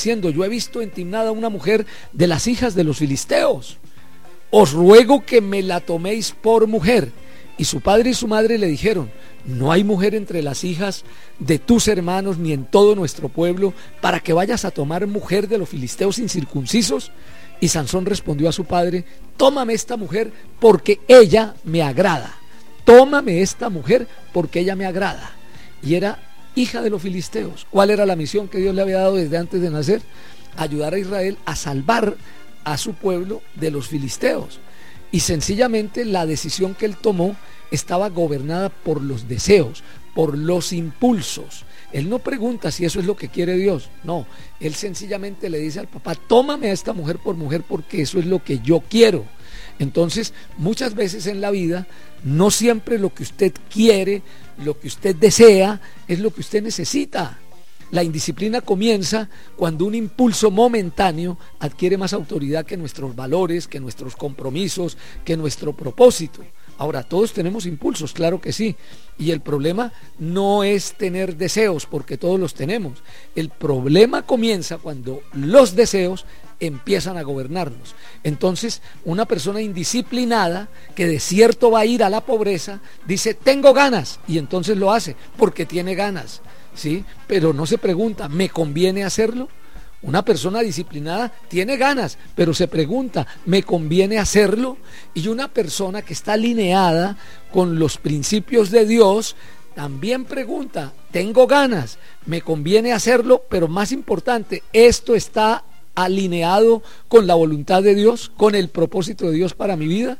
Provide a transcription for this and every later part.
diciendo: yo he visto en Timnada una mujer de las hijas de los filisteos, os ruego que me la toméis por mujer. Y su padre y su madre le dijeron: no hay mujer entre las hijas de tus hermanos ni en todo nuestro pueblo para que vayas a tomar mujer de los filisteos incircuncisos. Y Sansón respondió a su padre: tómame esta mujer porque ella me agrada. Tómame esta mujer porque ella me agrada. Y era hija de los filisteos. ¿Cuál era la misión que Dios le había dado desde antes de nacer? Ayudar a Israel a salvar a su pueblo de los filisteos. Y sencillamente la decisión que él tomó estaba gobernada por los deseos, por los impulsos. Él no pregunta si eso es lo que quiere Dios, no, él sencillamente le dice al papá: tómame a esta mujer por mujer porque eso es lo que yo quiero. Entonces, muchas veces en la vida, no siempre lo que usted quiere, lo que usted desea, es lo que usted necesita. La indisciplina comienza cuando un impulso momentáneo adquiere más autoridad que nuestros valores, que nuestros compromisos, que nuestro propósito. Ahora, todos tenemos impulsos, claro que sí, y el problema no es tener deseos, porque todos los tenemos. El problema comienza cuando los deseos empiezan a gobernarnos. Entonces, una persona indisciplinada que de cierto va a ir a la pobreza, dice: tengo ganas, y entonces lo hace porque tiene ganas, ¿sí? Pero no se pregunta: ¿me conviene hacerlo? Una persona disciplinada tiene ganas, pero se pregunta: ¿me conviene hacerlo? Y una persona que está alineada con los principios de Dios también pregunta: tengo ganas, ¿me conviene hacerlo? Pero más importante, ¿esto está alineado con la voluntad de Dios, con el propósito de Dios para mi vida?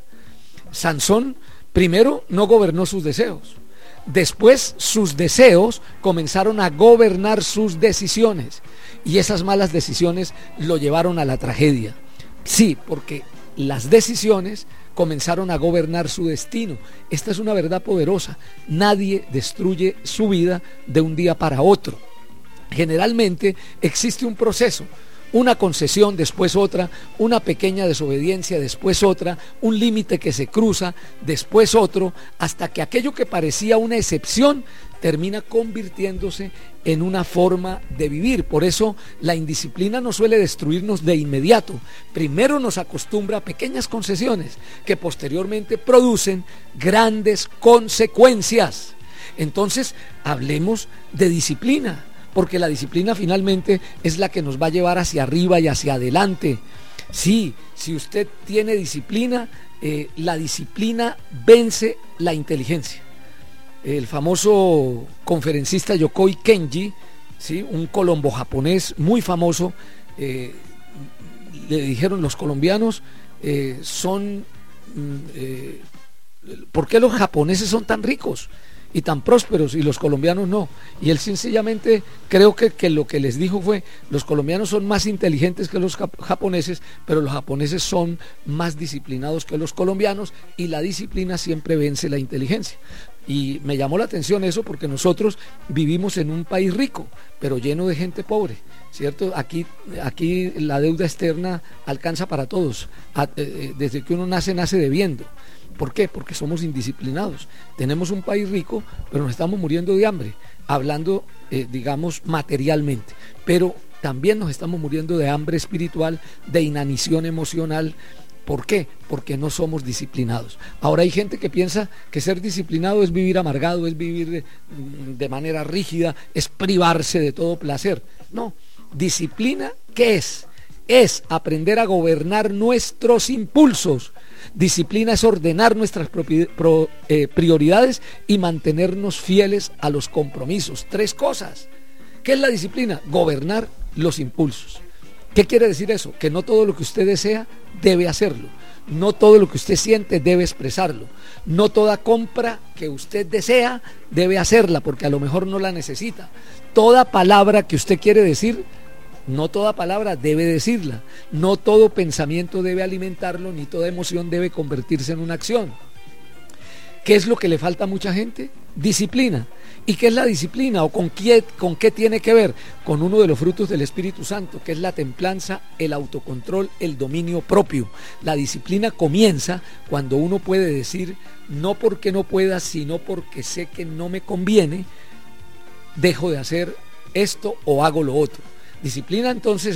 Sansón primero no gobernó sus deseos. Después sus deseos comenzaron a gobernar sus decisiones, y esas malas decisiones lo llevaron a la tragedia. Sí, porque las decisiones comenzaron a gobernar su destino. Esta es una verdad poderosa: nadie destruye su vida de un día para otro. Generalmente existe un proceso: una concesión, después otra, una pequeña desobediencia, después otra, un límite que se cruza, después otro, hasta que aquello que parecía una excepción termina convirtiéndose en una forma de vivir. Por eso la indisciplina no suele destruirnos de inmediato. Primero nos acostumbra a pequeñas concesiones que posteriormente producen grandes consecuencias. Entonces, hablemos de disciplina, porque la disciplina finalmente es la que nos va a llevar hacia arriba y hacia adelante. Sí, si usted tiene disciplina, la disciplina vence la inteligencia. El famoso conferencista Yokoi Kenji, ¿sí?, un colombo japonés muy famoso, le dijeron los colombianos ¿por qué los japoneses son tan ricos y tan prósperos y los colombianos no? Y él sencillamente, creo que lo que les dijo fue: los colombianos son más inteligentes que los japoneses, pero los japoneses son más disciplinados que los colombianos, y la disciplina siempre vence la inteligencia. Y me llamó la atención eso, porque nosotros vivimos en un país rico, pero lleno de gente pobre, ¿cierto? Aquí la deuda externa alcanza para todos. Desde que uno nace debiendo. ¿Por qué? Porque somos indisciplinados. Tenemos un país rico, pero nos estamos muriendo de hambre, hablando, digamos, materialmente. Pero también nos estamos muriendo de hambre espiritual, de inanición emocional. ¿Por qué? Porque no somos disciplinados. Ahora hay gente que piensa que ser disciplinado es vivir amargado, es vivir de manera rígida, es privarse de todo placer. No, disciplina, ¿qué es? Es aprender a gobernar nuestros impulsos. Disciplina es ordenar nuestras prioridades y mantenernos fieles a los compromisos. 3 cosas. ¿Qué es la disciplina? Gobernar los impulsos. ¿Qué quiere decir eso? Que no todo lo que usted desea debe hacerlo. No todo lo que usted siente debe expresarlo. No toda compra que usted desea debe hacerla, porque a lo mejor no la necesita. Toda palabra que usted quiere decir, no toda palabra debe decirla. No todo pensamiento debe alimentarlo, ni toda emoción debe convertirse en una acción. ¿Qué es lo que le falta a mucha gente? Disciplina. ¿Y qué es la disciplina? ¿O con qué tiene que ver? Con uno de los frutos del Espíritu Santo, que es la templanza, el autocontrol, el dominio propio. La disciplina comienza cuando uno puede decir: no porque no pueda, sino porque sé que no me conviene, dejo de hacer esto o hago lo otro. Disciplina, entonces,